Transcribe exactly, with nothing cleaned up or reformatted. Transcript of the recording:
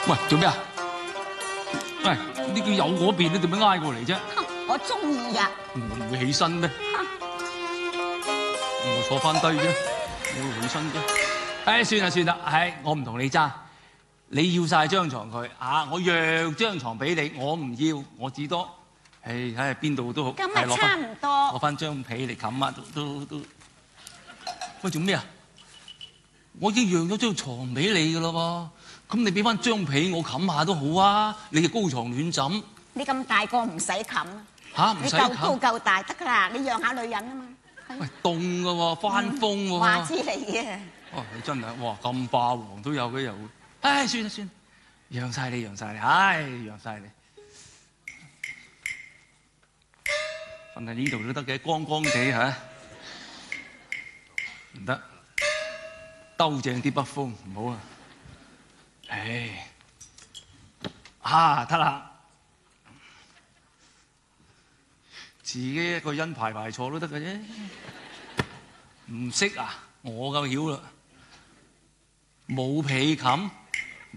喂，做咩啊？喂，呢叫有嗰邊，你做咩挨過嚟啫？ 我中意呀。 我唔會起身咩？我坐翻低啫，我會起身啫。唉，算啦算啦，唉，我唔同你爭。你要晒張床佢啊！我讓張床俾你，我唔要，我至多，唉，睇下邊度都好。 咁咪差唔多。 攞翻張被嚟冚啊！都都都。喂，做咩啊？我已經讓咗張床俾你噶啦喎，咁你俾翻張被我冚下都好啊！你嘅高床暖枕。 你咁大個唔使冚嚇，唔使冚。 你夠高夠大得㗎啦，你讓下女人啊嘛。 喂，凍㗎喎，翻風喎。 話之你嘅。 哦，你真係哇咁霸王都有嘅又。唉，算啦算啦，讓晒你讓晒你，唉，讓晒你。瞓喺呢度都得嘅，光光地嚇。唔得，兜正啲北風唔好啊！唉，啊得啦，自己一個人排排坐都得嘅啫。唔識啊，我夠曉啦，冇被冚。